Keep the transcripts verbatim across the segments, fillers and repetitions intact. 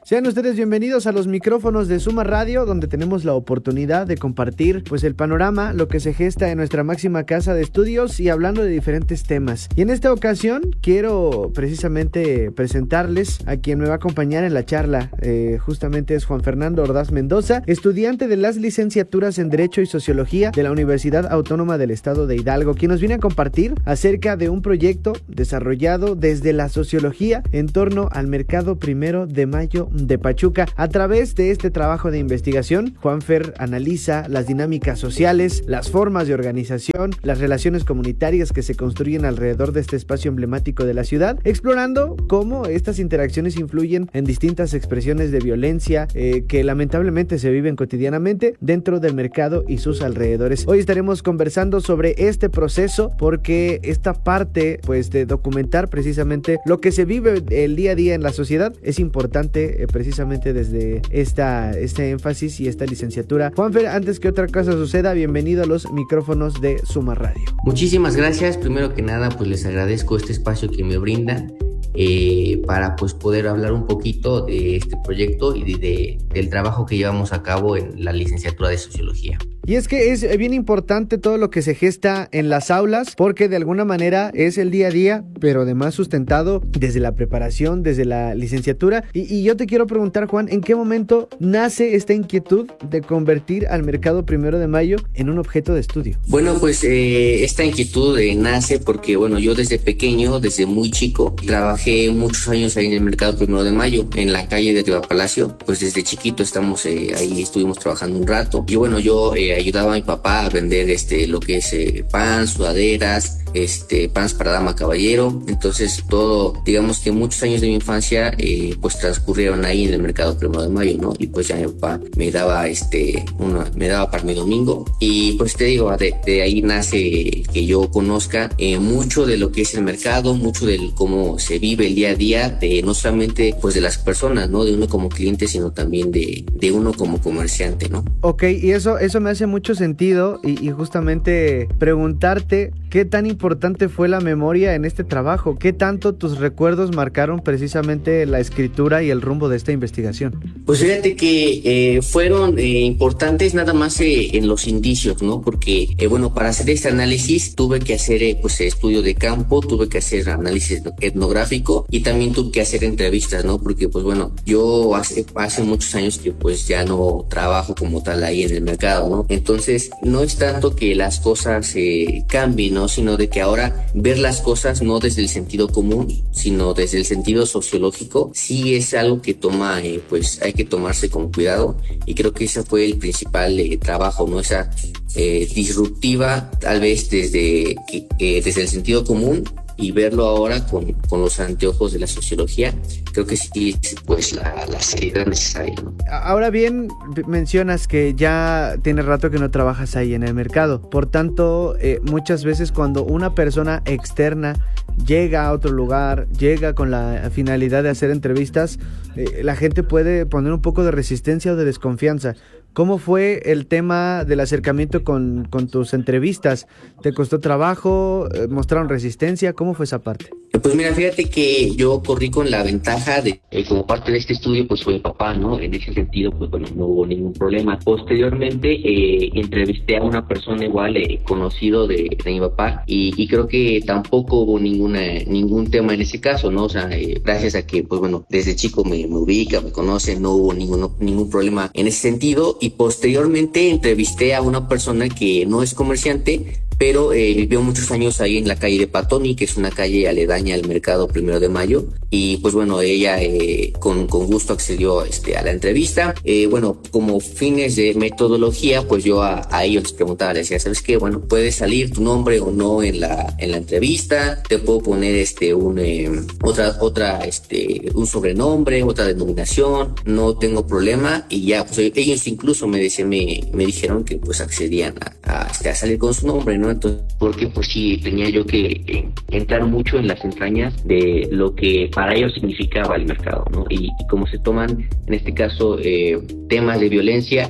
Sean ustedes bienvenidos a los micrófonos de Suma Radio, donde tenemos la oportunidad de compartir pues el panorama, lo que se gesta en nuestra máxima casa de estudios y hablando de diferentes temas. Y en esta ocasión quiero precisamente presentarles a quien me va a acompañar en la charla. Eh, justamente es Juan Fernando Ordaz Mendoza, estudiante de las licenciaturas en Derecho y Sociología de la Universidad Autónoma del Estado de Hidalgo, quien nos viene a compartir acerca de un proyecto desarrollado desde la sociología en torno al mercado primero de mayo de Pachuca. A través de este trabajo de investigación, Juanfer analiza las dinámicas sociales, las formas de organización, las relaciones comunitarias que se construyen alrededor de este espacio emblemático de la ciudad, explorando cómo estas interacciones influyen en distintas expresiones de violencia eh, que lamentablemente se viven cotidianamente dentro del mercado y sus alrededores. Hoy estaremos conversando sobre este proceso porque esta parte pues de documentar precisamente lo que se vive el día a día en la sociedad es importante eh, precisamente desde esta, este énfasis y esta licenciatura. Juanfer, antes que otra cosa suceda, bienvenido a los micrófonos de Suma Radio. Muchísimas gracias. Primero que nada, pues les agradezco este espacio que me brindan eh, para pues poder hablar un poquito de este proyecto y de, de, del trabajo que llevamos a cabo en la licenciatura de Sociología. Y es que es bien importante todo lo que se gesta en las aulas, porque de alguna manera es el día a día, pero además sustentado desde la preparación, desde la licenciatura. Y, y yo te quiero preguntar, Juan, ¿en qué momento nace esta inquietud de convertir al mercado primero de mayo en un objeto de estudio? Bueno, pues eh, esta inquietud eh, nace porque, bueno, yo desde pequeño, desde muy chico, trabajé muchos años ahí en el mercado primero de mayo, en la calle de Riva Palacio. Pues desde chiquito estamos eh, ahí, estuvimos trabajando un rato. Y bueno, yo eh, ayudaba a mi papá a vender este lo que es eh, pan, sudaderas, este pans para dama caballero. Entonces todo, digamos que muchos años de mi infancia eh, pues transcurrieron ahí en el mercado primero de mayo, ¿no? Y pues ya mi papá me daba este una, me daba para mi domingo. Y pues te digo, de, de ahí nace que yo conozca eh, mucho de lo que es el mercado, mucho de cómo se vive el día a día, de no solamente pues de las personas, ¿no? De uno como cliente, sino también de, de uno como comerciante, ¿no? Ok, y eso, eso me hace mucho sentido y, y justamente preguntarte qué tan importante fue la memoria en este trabajo, qué tanto tus recuerdos marcaron precisamente la escritura y el rumbo de esta investigación. Pues fíjate que eh, fueron eh, importantes nada más eh, en los indicios, ¿no? Porque, eh, bueno, para hacer este análisis tuve que hacer eh, pues estudio de campo, tuve que hacer análisis etnográfico y también tuve que hacer entrevistas, ¿no? Porque, pues bueno, yo hace, hace muchos años que pues ya no trabajo como tal ahí en el mercado, ¿no? Entonces, no es tanto que las cosas eh, cambien, ¿no? Sino de que ahora ver las cosas no desde el sentido común, sino desde el sentido sociológico, sí es algo que toma, eh, pues hay que tomarse con cuidado, y creo que ese fue el principal eh, trabajo, ¿no? Esa eh, disruptiva, tal vez desde, eh, desde el sentido común, y verlo ahora con, con los anteojos de la sociología, creo que sí es pues la, la seriedad necesaria, ¿no? Ahora bien, mencionas que ya tiene rato que no trabajas ahí en el mercado, por tanto, eh, muchas veces cuando una persona externa llega a otro lugar, llega con la finalidad de hacer entrevistas, eh, la gente puede poner un poco de resistencia o de desconfianza. ¿Cómo fue el tema del acercamiento con, con tus entrevistas? ¿Te costó trabajo? ¿Mostraron resistencia? ¿Cómo fue esa parte? Pues mira, fíjate que yo corrí con la ventaja de, eh, como parte de este estudio, pues fue mi papá, ¿no? En ese sentido, pues bueno, no hubo ningún problema. Posteriormente, eh, entrevisté a una persona igual, eh, conocido de, de mi papá, y, y creo que tampoco hubo ninguna, ningún tema en ese caso, ¿no? O sea, eh, gracias a que, pues bueno, desde chico me, me ubica, me conoce, no hubo ningún, ningún problema en ese sentido. Y posteriormente entrevisté a una persona que no es comerciante, pero eh, vivió muchos años ahí en la calle de Patoni, que es una calle aledaña al mercado primero de mayo, y pues bueno, ella eh, con, con gusto accedió este, a la entrevista. Eh, bueno, como fines de metodología, pues yo a, a ellos les preguntaba, les decía, ¿sabes qué? Bueno, puedes salir tu nombre o no en la, en la entrevista, te puedo poner este, un, eh, otra, otra, este, un sobrenombre, otra denominación, no tengo problema, y ya, pues ellos incluso me, decían, me, me dijeron que pues accedían a, a, a salir con su nombre, ¿no? Entonces, porque pues sí, tenía yo que eh, entrar mucho en las entrañas de lo que para ellos significaba el mercado, ¿no? Y, y cómo se toman, en este caso, eh, temas de violencia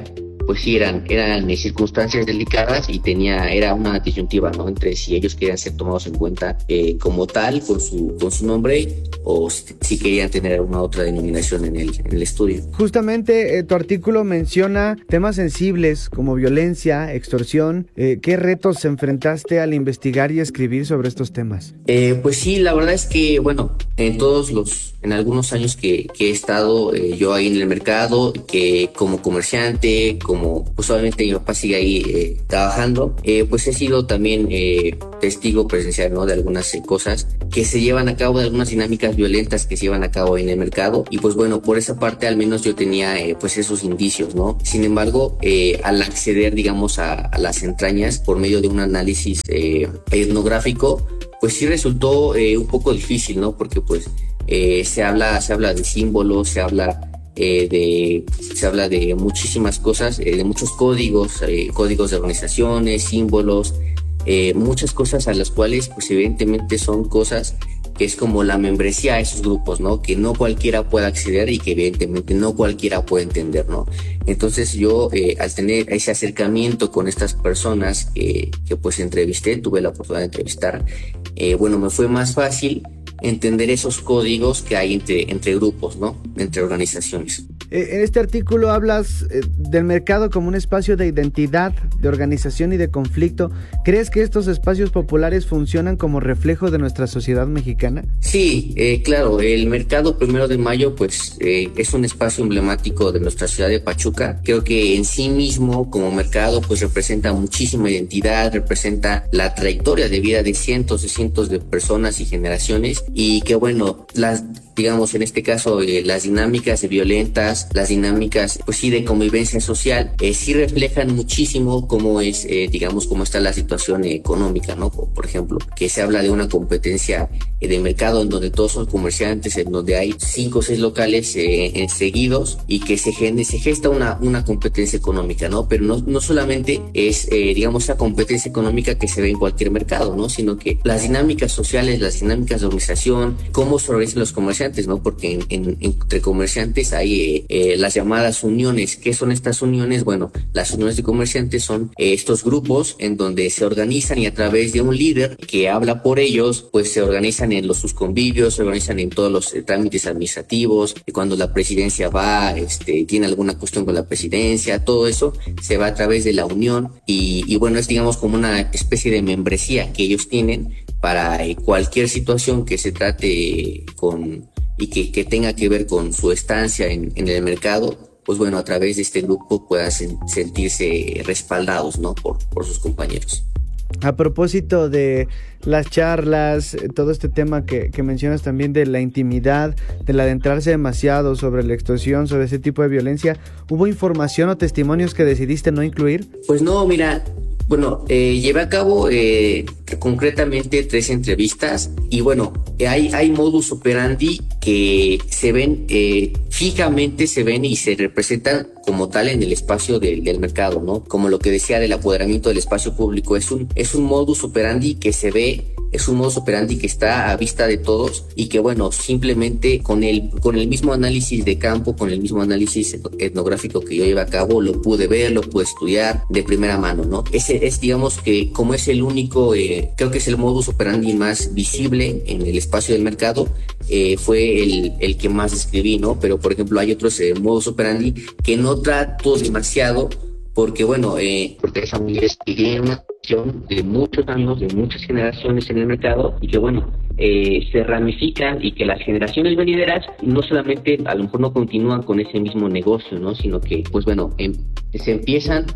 pues sí eran, eran eh, circunstancias delicadas y tenía, era una disyuntiva, ¿no? Entre si ellos querían ser tomados en cuenta eh, como tal, con su, con su nombre, o si, si querían tener una otra denominación en el, en el estudio. Justamente eh, tu artículo menciona temas sensibles como violencia, extorsión. Eh, ¿Qué retos enfrentaste al investigar y escribir sobre estos temas? Eh, pues sí, la verdad es que, bueno, en todos los, en algunos años que, que he estado eh, yo ahí en el mercado, que como comerciante, como pues obviamente mi papá sigue ahí eh, trabajando, eh, pues he sido también eh, testigo presencial, ¿no? De algunas eh, cosas que se llevan a cabo, de algunas dinámicas violentas que se llevan a cabo en el mercado, y pues bueno, por esa parte al menos yo tenía eh, pues esos indicios, ¿no? Sin embargo, eh, al acceder, digamos, a, a las entrañas por medio de un análisis eh, etnográfico, pues sí resultó eh, un poco difícil, ¿no? Porque pues eh, se habla, se habla de símbolos, se habla eh, de, se habla de muchísimas cosas, eh, de muchos códigos, eh, códigos de organizaciones, símbolos, eh, muchas cosas a las cuales pues evidentemente son cosas que es como la membresía a esos grupos, ¿no? Que no cualquiera puede acceder y que evidentemente no cualquiera puede entender, ¿no? Entonces yo, eh, al tener ese acercamiento con estas personas eh, que pues entrevisté, tuve la oportunidad de entrevistar, eh, bueno, me fue más fácil entender esos códigos que hay entre, entre grupos, ¿no? Entre organizaciones. En este artículo hablas eh, del mercado como un espacio de identidad, de organización y de conflicto. ¿Crees que estos espacios populares funcionan como reflejo de nuestra sociedad mexicana? Sí, eh, claro, el mercado Primero de Mayo pues eh, es un espacio emblemático de nuestra ciudad de Pachuca. Creo que en sí mismo como mercado pues representa muchísima identidad, representa la trayectoria de vida de cientos y cientos de personas y generaciones, y que bueno, las digamos en este caso eh, las dinámicas violentas, las dinámicas pues sí de convivencia social, eh, sí reflejan muchísimo cómo es, eh, digamos, cómo está la situación eh, económica, ¿no? Por ejemplo, que se habla de una competencia eh, de mercado en donde todos son comerciantes, en donde hay cinco o seis locales eh, seguidos, y que se, gen- se gesta una, una competencia económica, ¿no? Pero no, no solamente es, eh, digamos, esa competencia económica que se ve en cualquier mercado, ¿no? Sino que las dinámicas sociales, las dinámicas de organización, cómo se organizan los comerciantes, ¿no? Porque en, en, entre comerciantes hay eh, eh, las llamadas uniones. ¿Qué son estas uniones? Bueno, las uniones de comerciantes son eh, estos grupos en donde se organizan y a través de un líder que habla por ellos, pues se organizan en los sus convivios, se organizan en todos los eh, trámites administrativos, y cuando la presidencia va, este, tiene alguna cuestión con la presidencia, todo eso se va a través de la unión, y, y bueno, es digamos como una especie de membresía que ellos tienen para eh, cualquier situación que se trate con y que, que tenga que ver con su estancia en, en el mercado, pues bueno, a través de este grupo puedan sen- sentirse respaldados, ¿no? Por, por sus compañeros. A propósito de las charlas, todo este tema que, que mencionas también de la intimidad, del adentrarse demasiado sobre la extorsión, sobre ese tipo de violencia, ¿hubo información o testimonios que decidiste no incluir? Pues no, mira, bueno, eh, llevé a cabo eh, concretamente tres entrevistas, y bueno, hay, hay modus operandi que se ven, eh, fijamente se ven y se representan como tal en el espacio del, del mercado, ¿no? Como lo que decía del apoderamiento del espacio público, es un, es un modus operandi que se ve, es un modus operandi que está a vista de todos, y que bueno, simplemente con el, con el mismo análisis de campo, con el mismo análisis etnográfico que yo llevé a cabo, lo pude ver, lo pude estudiar de primera mano, ¿no? Ese es, digamos que como es el único, eh, creo que es el modus operandi más visible en el espacio del mercado, eh, fue el, el que más escribí, ¿no? Pero por ejemplo hay otros eh, modus operandi que no trato demasiado, porque bueno, eh, porque esa familias que tienen una cuestión de muchos años, de muchas generaciones en el mercado, y que bueno, eh, se ramifican, y que las generaciones venideras no solamente a lo mejor no continúan con ese mismo negocio, ¿no? Sino que pues bueno, em, se empiezan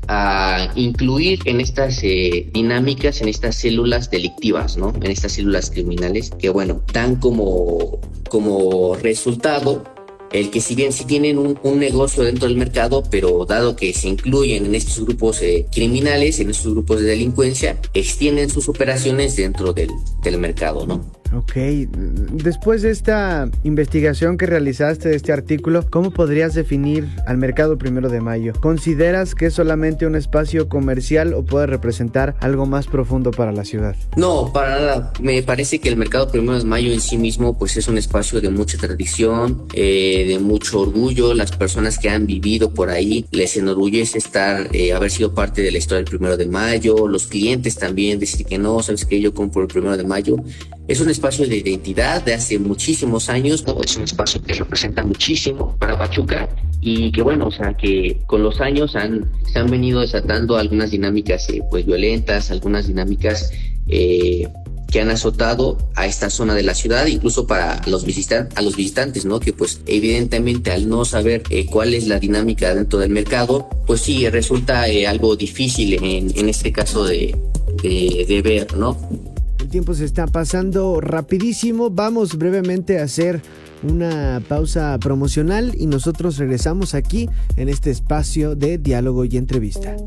a incluir en estas eh, dinámicas, en estas células delictivas, ¿no? En estas células criminales que bueno, dan como, como resultado el que si bien sí tienen un, un negocio dentro del mercado, pero dado que se incluyen en estos grupos eh, criminales, en estos grupos de delincuencia, extienden sus operaciones dentro del, del mercado, ¿no? Ok, después de esta investigación que realizaste de este artículo, ¿cómo podrías definir al Mercado Primero de Mayo? ¿Consideras que es solamente un espacio comercial o puede representar algo más profundo para la ciudad? No, para nada. Me parece que el Mercado Primero de Mayo en sí mismo pues es un espacio de mucha tradición, eh, de mucho orgullo. Las personas que han vivido por ahí les enorgullece estar, eh, haber sido parte de la historia del Primero de Mayo. Los clientes también decir que no, sabes que yo compro el Primero de Mayo. Es un espacio de identidad de hace muchísimos años, ¿no? Es un espacio que representa muchísimo para Pachuca y que bueno, o sea, que con los años han, se han venido desatando algunas dinámicas eh, pues violentas, algunas dinámicas eh, que han azotado a esta zona de la ciudad, incluso para los visitan- a los visitantes, ¿no? Que pues evidentemente al no saber eh, cuál es la dinámica dentro del mercado, pues sí, resulta eh, algo difícil en, en este caso de, de, de ver, ¿no? El tiempo se está pasando rapidísimo. Vamos brevemente a hacer una pausa promocional y nosotros regresamos aquí en este espacio de diálogo y entrevista.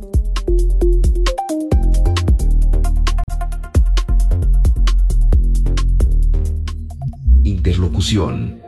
Interlocución.